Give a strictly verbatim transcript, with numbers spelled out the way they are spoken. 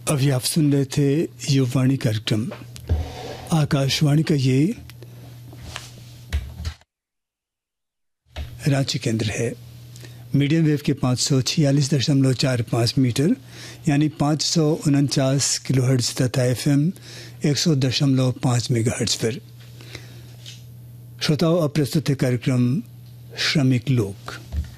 अभी आप सुन रहे थे युववाणी कार्यक्रम। आकाशवाणी का ये रांची केंद्र है। मीडियम वेव के पाँच सौ छियालीस दशमलव चार पाँच मीटर यानी पाँच सौ उनचास किलो हर्ट्ज तथा एफ एम एक सौ दशमलव पाँच मेगा हर्ट्ज पर। श्रोताओं, अब प्रस्तुत है कार्यक्रम श्रमिक लोक।